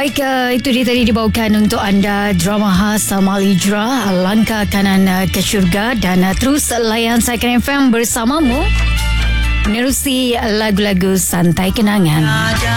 Baik, itu dia tadi dibawakan untuk anda drama khas Amal Hijrah, Langkah Kanan ke Syurga. Dan terus layan Saikan FM bersamamu menerusi lagu-lagu santai kenangan.